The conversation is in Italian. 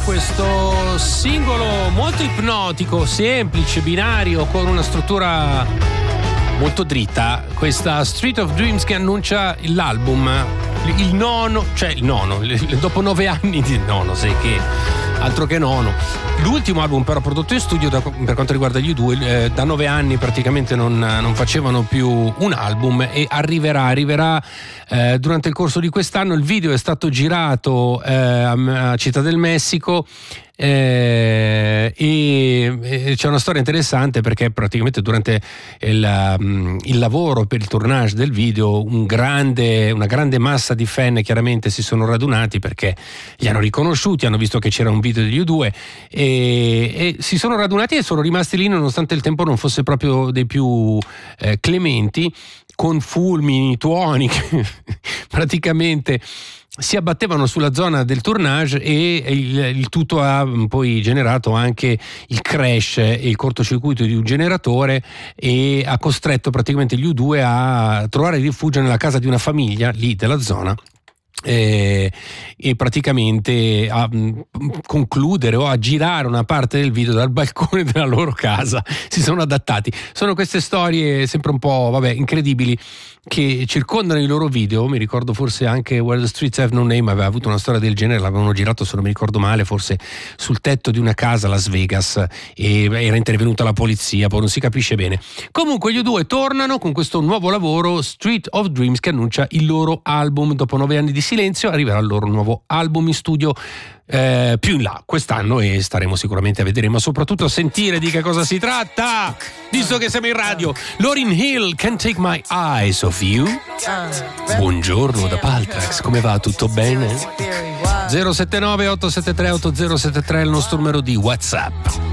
questo singolo molto ipnotico, semplice, binario, con una struttura molto dritta. Questa Street of Dreams che annuncia l'album, il nono, dopo 9 anni di nono, sai che altro che nono. L'ultimo album però prodotto in studio per quanto riguarda gli U2, da 9 anni praticamente non facevano più un album, e arriverà durante il corso di quest'anno. Il video è stato girato a Città del Messico, e c'è una storia interessante perché praticamente durante il lavoro per il tournage del video una grande massa di fan chiaramente si sono radunati perché li hanno riconosciuti, hanno visto che c'era un video degli U2 e si sono radunati e sono rimasti lì nonostante il tempo non fosse proprio dei più clementi, con fulmini, tuoni che praticamente si abbattevano sulla zona del tournage, e il tutto ha poi generato anche il crash e il cortocircuito di un generatore, e ha costretto praticamente gli U2 a trovare rifugio nella casa di una famiglia lì della zona, e praticamente a concludere o a girare una parte del video dal balcone della loro casa. Si sono adattati. Sono queste storie sempre un po' incredibili che circondano i loro video. Mi ricordo forse anche Where the Streets Have No Name aveva avuto una storia del genere, l'avevano girato, se non mi ricordo male, forse sul tetto di una casa a Las Vegas, e era intervenuta la polizia, poi non si capisce bene. Comunque gli U2 tornano con questo nuovo lavoro, Street of Dreams, che annuncia il loro album. Dopo 9 anni di silenzio arriverà il loro nuovo album in studio più in là quest'anno, e staremo sicuramente a vedere, ma soprattutto a sentire di che cosa si tratta, visto che siamo in radio. Lauryn Hill, Can't Take My Eyes Off You. Buongiorno da Paltrax, come va? Tutto bene? 079 873 8073 è il nostro numero di WhatsApp.